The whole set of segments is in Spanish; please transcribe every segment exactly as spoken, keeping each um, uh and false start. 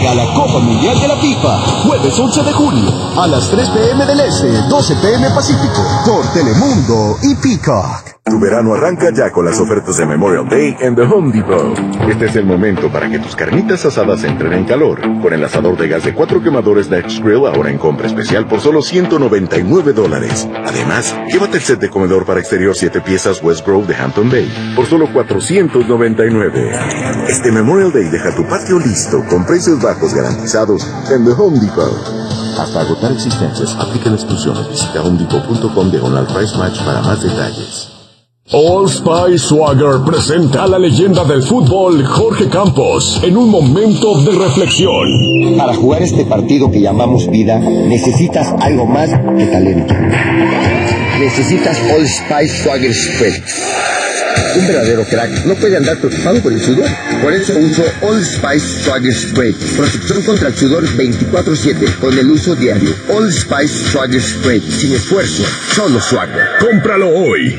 Juega la Copa Mundial de la FIFA, jueves once de julio, a las tres pe eme del Este, doce pe eme Pacífico, por Telemundo y Peacock. Tu verano arranca ya con las ofertas de Memorial Day en The Home Depot. Este es el momento para que tus carnitas asadas entren en calor. Con el asador de gas de cuatro quemadores Next Grill ahora en compra especial por solo ciento noventa y nueve dólares. Además, llévate el set de comedor para exterior siete piezas West Grove de Hampton Bay por solo cuatrocientos noventa y nueve. Este Memorial Day deja tu patio listo con precios bajos garantizados en The Home Depot. Hasta agotar existencias, aplican exclusiones. Visita home depot punto com diagonal price match para más detalles. Old Spice Swagger presenta a la leyenda del fútbol Jorge Campos en un momento de reflexión. Para jugar este partido que llamamos vida, necesitas algo más que talento. Necesitas Old Spice Swagger Spread. Un verdadero crack no puede andar preocupado por el sudor. Por eso uso Old Spice Swagger Spray. Protección contra el sudor veinticuatro siete con el uso diario. Old Spice Swagger Spray. Sin esfuerzo, solo swagger. ¡Cómpralo hoy!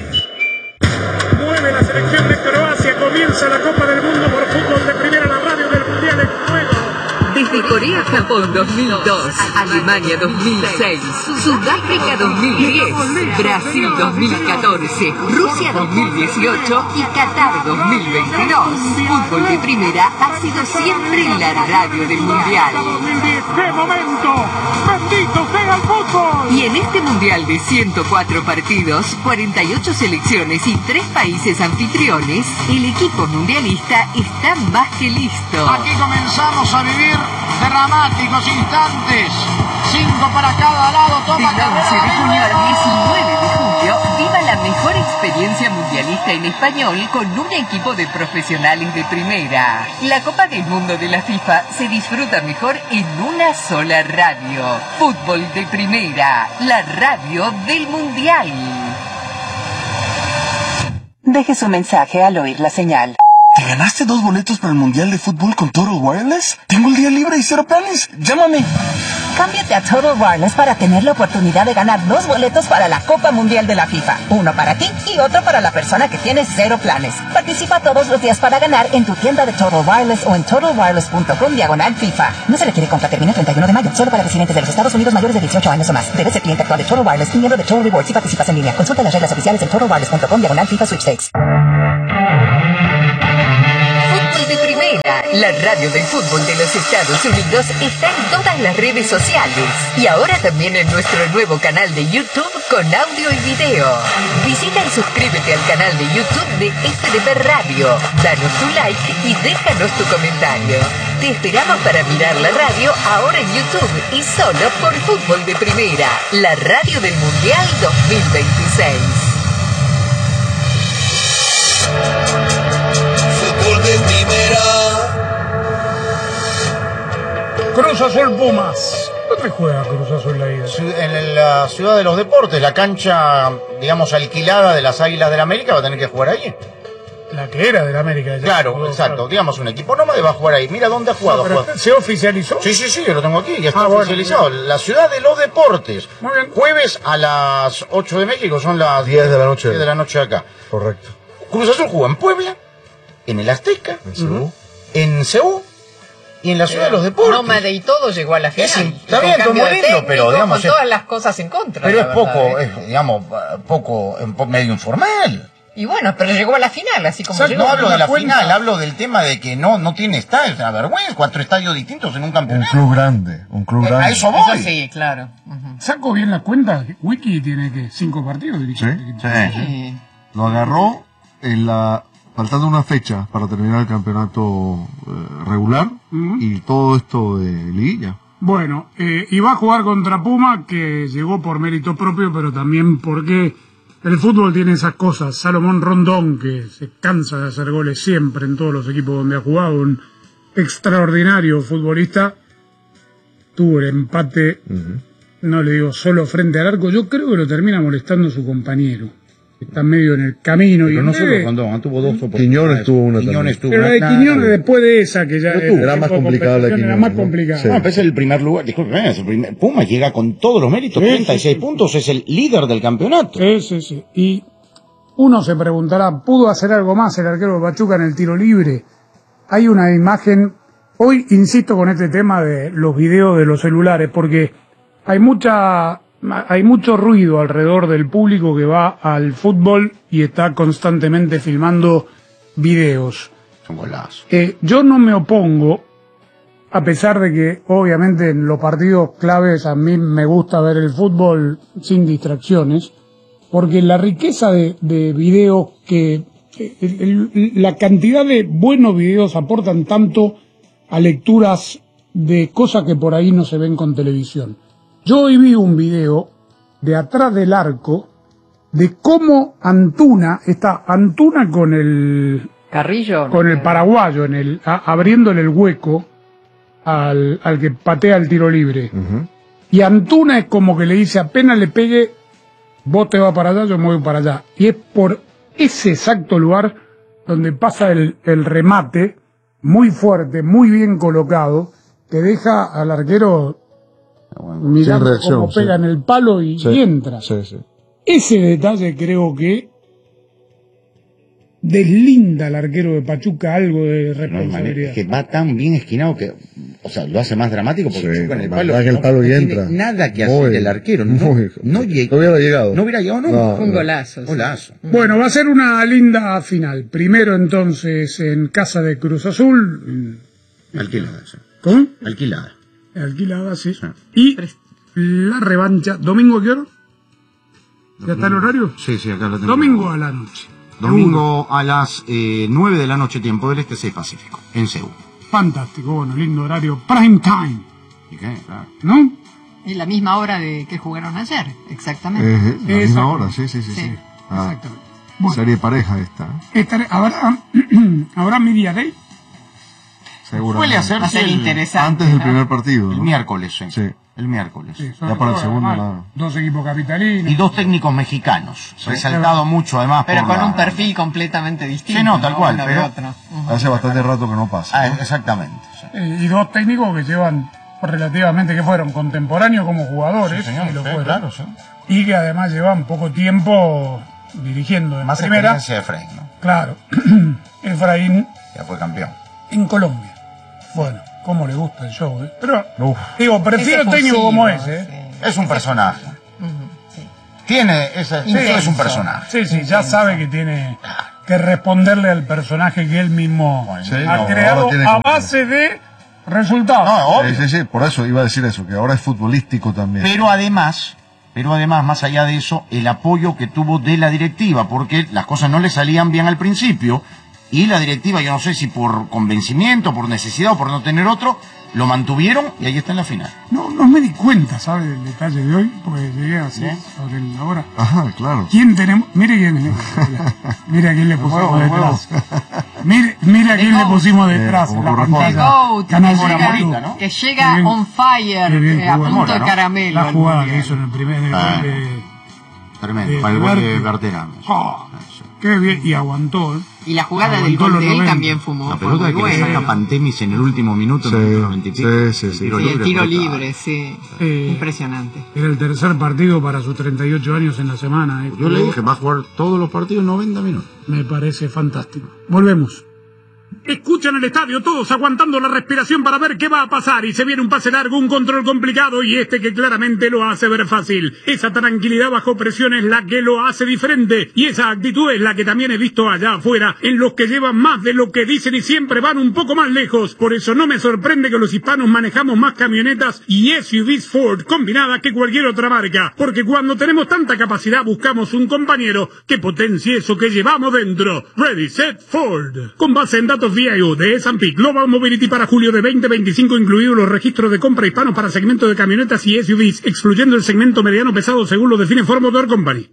Mueve la selección de Croacia. Comienza la Copa del Mundo por fútbol de primera, la radio del Mundial en juego. Desde Corea-Japón dos mil dos, Alemania dos mil seis, Sudáfrica dos mil diez, Brasil dos mil catorce, Rusia dos mil dieciocho y Qatar dos mil veintidós. Fútbol de primera ha sido siempre la radio del Mundial. ¡Qué momento! ¡Bendito sea el fútbol! Y en este Mundial de ciento cuatro partidos, cuarenta y ocho selecciones y tres países anfitriones, el equipo mundialista está más que listo. Aquí comenzamos a vivir dramáticos instantes. Cinco para cada lado. Toma Del once de junio al diecinueve de julio, viva la mejor experiencia mundialista en español con un equipo de profesionales de primera. La Copa del Mundo de la FIFA se disfruta mejor en una sola radio. Fútbol de primera, la radio del Mundial. Deje su mensaje al oír la señal. ¿Te ganaste dos boletos para el Mundial de Fútbol con Total Wireless? Tengo el día libre y cero planes. Llámame. Cámbiate a Total Wireless para tener la oportunidad de ganar dos boletos para la Copa Mundial de la FIFA. Uno para ti y otro para la persona que tiene cero planes. Participa todos los días para ganar en tu tienda de Total Wireless o en total wireless punto com diagonal FIFA. No se requiere compra, termina el treinta y uno de mayo. Solo para residentes de los Estados Unidos mayores de dieciocho años o más. Debes ser cliente actual de Total Wireless y miembro de Total Rewards si participas en línea. Consulta las reglas oficiales en total wireless punto com diagonal FIFA Sweepstakes. La radio del fútbol de los Estados Unidos está en todas las redes sociales y ahora también en nuestro nuevo canal de YouTube con audio y video. Visita y suscríbete al canal de YouTube de F D P Radio. Danos tu like y déjanos tu comentario. Te esperamos para mirar la radio ahora en YouTube y solo por Fútbol de Primera, la radio del Mundial dos mil veintiséis. Fútbol de Primera. Cruz Azul Pumas. ¿Dónde juega Cruz Azul la ida? En la Ciudad de los Deportes, la cancha, digamos, alquilada de las Águilas del América, va a tener que jugar allí. La que era del América. Claro, jugó, exacto. Claro. Digamos, un equipo nómade va a jugar ahí. Mira dónde ha jugado. No, ¿se oficializó? Sí, sí, sí, yo lo tengo aquí, ya está ah, oficializado. Bueno. La Ciudad de los Deportes. Muy bien. Jueves a las ocho de México, son las diez de la noche. diez de la noche acá. Correcto. Cruz Azul jugó en Puebla, en el Azteca, en Ceú, uh-huh. en Ceú y en la Ciudad eh, de los Deportes. Nómade y todo llegó a la final. Es, está bien, todo muy lindo, pero digamos... Con todas las cosas en contra. Pero es verdad, poco, ¿eh? es, digamos, poco, medio informal. Y bueno, pero llegó a la final, así como Exacto, llegó. No hablo de la cuenta. final, hablo del tema de que no no tiene estadio, es una vergüenza, cuatro estadios distintos en un campeonato. Un club grande, un club grande. A eso voy. Eso sí, claro. Uh-huh. Saco bien la cuenta, Wiki tiene que cinco partidos dirigidos. Sí, sí. sí. Lo agarró en la faltando una fecha para terminar el campeonato eh, regular uh-huh. y todo esto de liguilla. Bueno, eh, y va a jugar contra Puma, que llegó por mérito propio, pero también porque el fútbol tiene esas cosas. Salomón Rondón, que se cansa de hacer goles siempre en todos los equipos donde ha jugado, un extraordinario futbolista, tuvo el empate, uh-huh. no le digo solo frente al arco, yo creo que lo termina molestando su compañero. Está medio en el camino. Pero y no debe... solo Rondón, tuvo dos oportunidades. Quiñones tuvo una Quiñones tuvo Pero la de una... Quiñones después de esa, que ya tuvo, era más complicada la de Quiñones. Era más complicada. Sí. No, pero es el primer lugar, disculpe, es el primer... Puma llega con todos los méritos, sí, treinta y seis sí, puntos, es el líder del campeonato. Sí, sí, sí. Y uno se preguntará, ¿pudo hacer algo más el arquero de Pachuca en el tiro libre? Hay una imagen hoy insisto con este tema de los videos de los celulares, porque hay mucha, hay mucho ruido alrededor del público que va al fútbol y está constantemente filmando videos. Es un golazo. Eh, yo no me opongo, a pesar de que obviamente en los partidos claves a mí me gusta ver el fútbol sin distracciones, porque la riqueza de, de videos que, el, el, la cantidad de buenos videos aportan tanto a lecturas de cosas que por ahí no se ven con televisión. Yo hoy vi un video de atrás del arco de cómo Antuna, está Antuna con el Carrillo, con el paraguayo en el a, abriéndole el hueco al, al que patea el tiro libre. Uh-huh. Y Antuna es como que le dice, apenas le pegue, vos te vas para allá, yo me voy para allá. Y es por ese exacto lugar donde pasa el, el remate, muy fuerte, muy bien colocado, que deja al arquero bueno, mirando reacción, cómo pega sí. en el palo y, sí, y entra. Sí, sí. Ese detalle creo que deslinda al arquero de Pachuca algo de responsabilidad. No, es que va tan bien esquinado que, o sea, lo hace más dramático porque sí, Pachuca en el palo, que el no, palo no y tiene entra. nada que hacer el arquero. No, muy, no, lleg- no hubiera llegado. No hubiera llegado, no. no un golazo. Sí. Golazo. Bueno, va a ser una linda final. Primero entonces en casa de Cruz Azul. Alquilada, sí. ¿Cómo? Alquilada. Alquilada, sí. sí. Y la revancha, ¿domingo a qué hora? ¿Ya está el horario? Sí, sí, acá lo tengo. Domingo a la noche. Domingo a las eh, nueve de la noche, tiempo del Este, seis Pacífico, en Seúl. Fantástico, bueno, lindo horario. Prime time. ¿Y qué? Claro. ¿No? Y la misma hora de que jugaron ayer, exactamente. Eh, la misma hora, sí, sí, sí. sí. sí. Ah, exactamente. Bueno, serie pareja esta. Estaré, ¿Habrá, ¿habrá media day? Seguro. Puede hacerse el, interesante. Antes del primer partido. El ¿no? miércoles, sí. Sí. El miércoles. Sí, ya para el segundo nada. Dos equipos capitalinos. Y dos técnicos mexicanos. Sí. Resaltado mucho, además. Pero por con la... un perfil completamente distinto. Sí, no, tal cual. Uno Pero... otro. Uh-huh. Hace bastante rato que no pasa. Ah, ¿no? Exactamente. Sí. Eh, y dos técnicos que llevan relativamente, que fueron contemporáneos como jugadores. Sí, señor, y, lo sí, fueron, claro, sí. Y que además llevan poco tiempo dirigiendo en Más primera. experiencia de Efraín, ¿no? Claro. Efraín. Ya fue campeón. En Colombia. Bueno, cómo le gusta el show, ¿eh? Pero, Uf. digo, prefiero ese técnico fusivo, como ese, ¿eh? Sí. Es un personaje. Uh-huh. Sí. Tiene ese, sí, es un personaje. Sí, sí, ya sabe que tiene que responderle al personaje que él mismo bueno, sí, ha no, creado a base de resultados. No, sí, sí, sí, por eso iba a decir eso, que ahora es futbolístico también. Pero además, pero además, más allá de eso, el apoyo que tuvo de la directiva, porque las cosas no le salían bien al principio, y la directiva, yo no sé si por convencimiento, por necesidad o por no tener otro, lo mantuvieron y ahí está en la final. No, no me di cuenta, ¿sabe? Del detalle de hoy, porque llegué así ¿Eh? sobre la hora. Ajá, claro. ¿Quién tenemos? Mire quién, mire a quién le pusimos bueno, detrás. Bueno. Mire, mire a quién le pusimos detrás. Eh, la Goat, Canal que llega, Morita, ¿no? que llega bien, on fire, eh, a punto Mora, de ¿no? caramelo. La jugada que hizo en el primer ah, gol de... Tremendo, para el gol de Berterame. Oh, qué bien, y aguantó, ¿eh? Y la jugada del gol de él también fumó. La pelota que bueno. le saca Pantemis en el último minuto, sí, en el noventa y pico. Sí, sí, sí. Tiro sí, libre, el tiro libre, sí. Eh, Impresionante. Era el tercer partido para sus treinta y ocho años en la semana. ¿eh? Yo le dije, va a jugar todos los partidos noventa minutos. Me parece fantástico. Volvemos. Escuchan el estadio, todos aguantando la respiración para ver qué va a pasar, y se viene un pase largo, un control complicado, y este que claramente lo hace ver fácil. Esa tranquilidad bajo presión es la que lo hace diferente, y esa actitud es la que también he visto allá afuera, en los que llevan más de lo que dicen y siempre van un poco más lejos. Por eso no me sorprende que los hispanos manejamos más camionetas y S U Vs Ford combinadas que cualquier otra marca, porque cuando tenemos tanta capacidad buscamos un compañero que potencie eso que llevamos dentro. Ready, Set, Ford. Con base en datos V I O de S and P Global Mobility para julio de veinte veinticinco, incluidos los registros de compra hispanos para segmento de camionetas y S U Vs, excluyendo el segmento mediano pesado según lo define Ford Motor Company.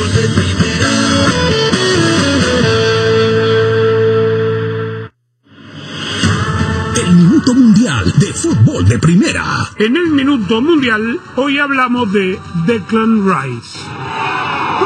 El Minuto Mundial de Fútbol de Primera. En el Minuto Mundial, hoy hablamos de Declan Rice.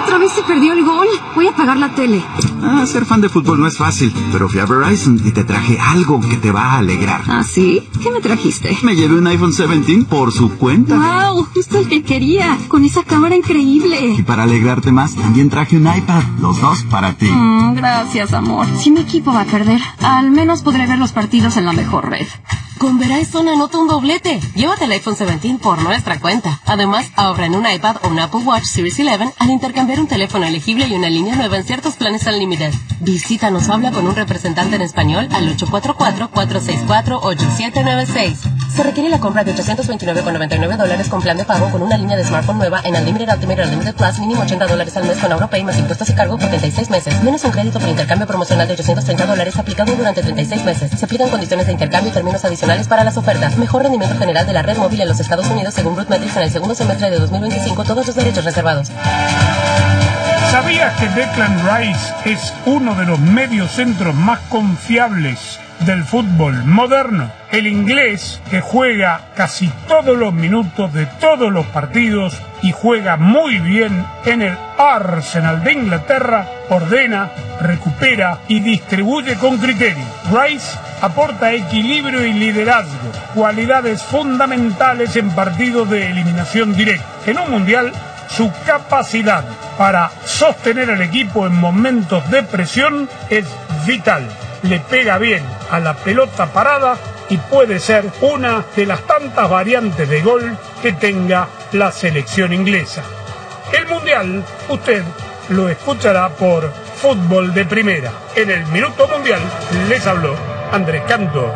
Otra vez se perdió el gol. Voy a apagar la tele. Ah, ser fan de fútbol no es fácil, pero fui a Verizon y te traje algo que te va a alegrar. ¿Ah, sí? ¿Qué me trajiste? Me llevé un iPhone diecisiete por su cuenta. ¡Wow! Justo el que quería. Con esa cámara increíble. Y para alegrarte más, también traje un iPad. Los dos para ti. Mm, gracias, amor. Si mi equipo va a perder, al menos podré ver los partidos en la mejor red. Con Verizon anota un doblete. Llévate el iPhone diecisiete por nuestra cuenta. Además, ahorra en un iPad o un Apple Watch Series once al intercambiar un teléfono elegible y una línea nueva en ciertos planes Unlimited. Visítanos o habla con un representante en español al ocho cuatro cuatro, cuatro seis cuatro, ocho siete nueve seis. Se requiere la compra de ochocientos veintinueve con noventa y nueve dólares con plan de pago con una línea de smartphone nueva en Unlimited Ultimate Unlimited Plus, mínimo ochenta dólares al mes con AuroPay más impuestos y cargo por treinta y seis meses. Menos un crédito por intercambio promocional de ochocientos treinta dólares aplicado durante treinta y seis meses. Se aplican condiciones de intercambio y términos adicionales para las ofertas. Mejor rendimiento general de la red móvil en los Estados Unidos según Rootmetrics en el segundo semestre de dos mil veinticinco. Todos los derechos reservados. ¿Sabías que Declan Rice es uno de los mediocentros más confiables del fútbol moderno? El inglés, que juega casi todos los minutos de todos los partidos y juega muy bien en el Arsenal de Inglaterra, ordena, recupera y distribuye con criterio. Rice aporta equilibrio y liderazgo, cualidades fundamentales en partidos de eliminación directa. En un mundial, su capacidad para sostener al equipo en momentos de presión es vital. Le pega bien a la pelota parada y puede ser una de las tantas variantes de gol que tenga la selección inglesa. El mundial, usted lo escuchará por Fútbol de Primera. En el Minuto Mundial les habló Andrés Cantor.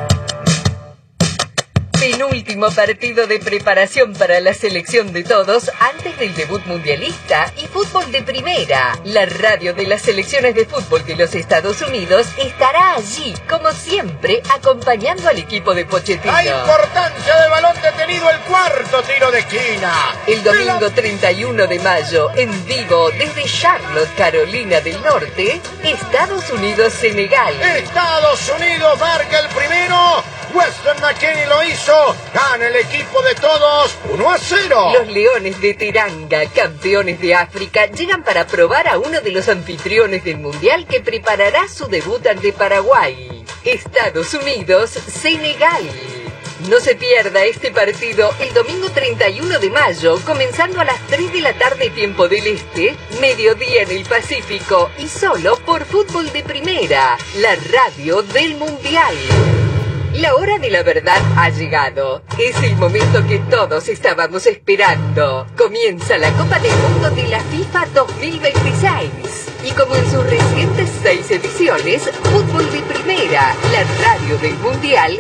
Penúltimo partido de preparación para la selección de todos antes del debut mundialista y Fútbol de Primera. La radio de las selecciones de fútbol de los Estados Unidos estará allí, como siempre, acompañando al equipo de Pochettino. La importancia del balón detenido, el cuarto tiro de esquina. El domingo treinta y uno de mayo, en vivo desde Charlotte, Carolina del Norte, Estados Unidos-Senegal. Estados Unidos marca el primero. Weston McKennie lo hizo. Gana el equipo de todos uno a cero. Los Leones de Teranga, campeones de África, llegan para probar a uno de los anfitriones del Mundial que preparará su debut ante Paraguay. Estados Unidos, Senegal. No se pierda este partido el domingo treinta y uno de mayo, comenzando a las tres de la tarde tiempo del Este, mediodía en el Pacífico y solo por Fútbol de Primera, la radio del Mundial. La hora de la verdad ha llegado. Es el momento que todos estábamos esperando. Comienza la Copa del Mundo de la FIFA dos mil veintiséis. Y como en sus recientes seis ediciones, Fútbol de Primera, la radio del Mundial,